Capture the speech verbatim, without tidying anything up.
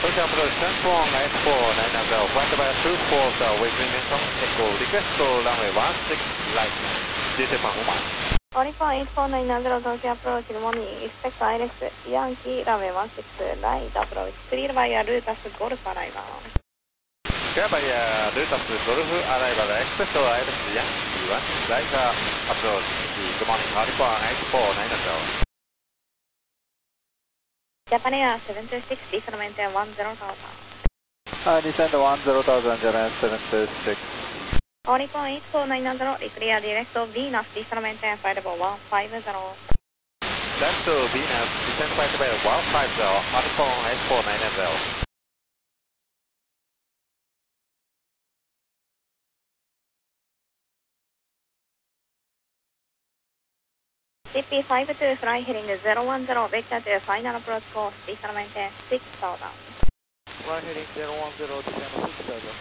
Tokyo approach ten four eight four nine zero, flight number two four zero, with Minton Echo, request to runway one six right, detail one. Oricon eight four nine zero, Tokyo approach, good morning, expect I L X Yankee, runway one six right, approach, clear by Rutas Golf arrival. Clear by Rutas Golf arrival, expect I L X Yankee one six right, approach, good morning, Oricon eight four nine zero. Japan Air seven two six, descend maintain one zero thousand. Uh, descend one zero thousand, Japan seven two six. Oricon eight four nine zero, clear direct to Venus, descend maintain five level one five zero. Left to Venus, descend five level one five zero, Oricon eight four nine zero. C P five two, fly heading zero one zero, vector to final approach course, descend maintain six thousand. Fly heading zero one zero, descend six thousand.